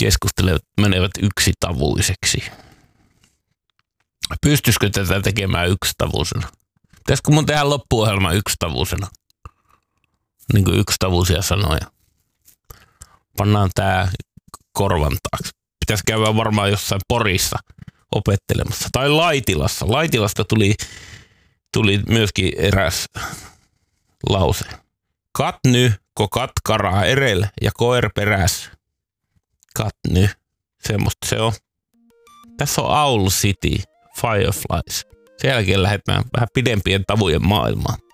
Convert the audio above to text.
keskustelevat menevät yksitavuiseksi. Pystyisikö tätä tekemään yksitavuisena? Pitäisikö mun tehdä loppuohjelma yksitavuisena? Niin kuin yksitavuisia sanoja. Pannaan tää korvan taakse. Pitäisi käydä varmaan jossain Porissa opettelemassa. Tai Laitilassa. Laitilasta tuli myöskin eräs lause. Katny, ko katkaraa erel ja koer peräs. Katny. Semmosta se on. Tässä on Owl City, Fireflies. Sen jälkeen lähdetään vähän pidempien tavujen maailmaan.